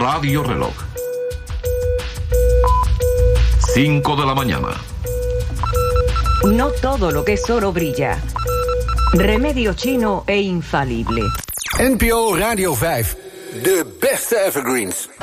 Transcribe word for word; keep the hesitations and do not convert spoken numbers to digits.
Radio Reloj. cinco de la mañana. No todo lo que es oro brilla. Remedio chino e infalible. N P O Radio vijf. De beste evergreens.